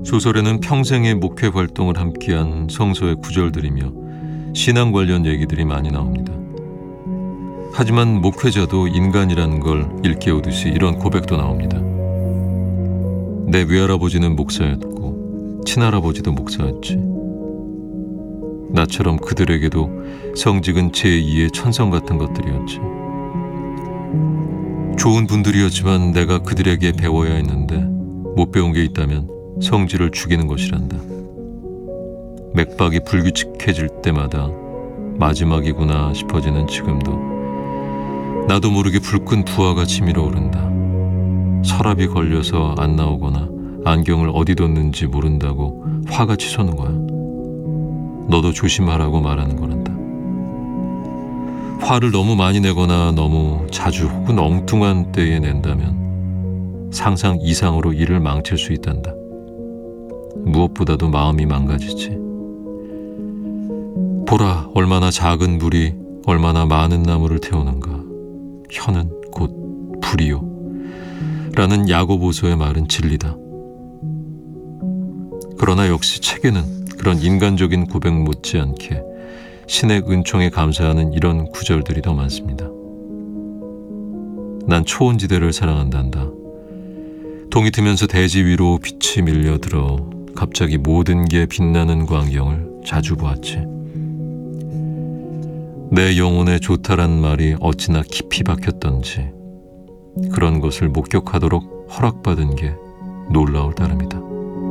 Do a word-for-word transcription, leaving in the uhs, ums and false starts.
소설에는 평생의 목회 활동을 함께한 성서의 구절들이며 신앙 관련 얘기들이 많이 나옵니다. 하지만 목회자도 인간이라는 걸 일깨우듯이 이런 고백도 나옵니다. 내 외할아버지는 목사였고 친할아버지도 목사였지. 나처럼 그들에게도 성직은 제이의 천성 같은 것들이었지. 좋은 분들이었지만 내가 그들에게 배워야 했는데 못 배운 게 있다면 성질을 죽이는 것이란다. 맥박이 불규칙해질 때마다 마지막이구나 싶어지는 지금도 나도 모르게 불끈 부하가 치밀어 오른다. 서랍이 걸려서 안 나오거나 안경을 어디 뒀는지 모른다고 화가 치솟는 거야. 너도 조심하라고 말하는 거란다. 화를 너무 많이 내거나 너무 자주 혹은 엉뚱한 때에 낸다면 상상 이상으로 일을 망칠 수 있단다. 무엇보다도 마음이 망가지지. 보라, 얼마나 작은 불이 얼마나 많은 나무를 태우는가. 혀는 곧 불이요. 라는 야고보서의 말은 진리다. 그러나 역시 책에는 그런 인간적인 고백 못지않게 신의 은총에 감사하는 이런 구절들이 더 많습니다. 난 초원지대를 사랑한단다. 동이 트면서 대지 위로 빛이 밀려들어 갑자기 모든 게 빛나는 광경을 자주 보았지. 내 영혼에 좋다란 말이 어찌나 깊이 박혔던지 그런 것을 목격하도록 허락받은 게 놀라울 따름이다.